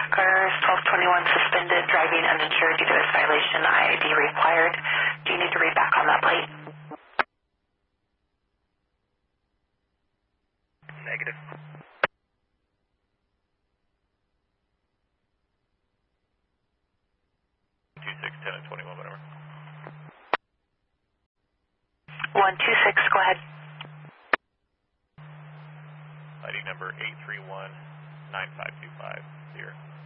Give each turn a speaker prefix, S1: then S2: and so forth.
S1: Cars 1221 suspended, driving uninsured due to this violation, ID required. Do you need to read back on that plate?
S2: Negative. 2610 and 21, whatever.
S1: 126, go ahead.
S2: ID number 8319525 here.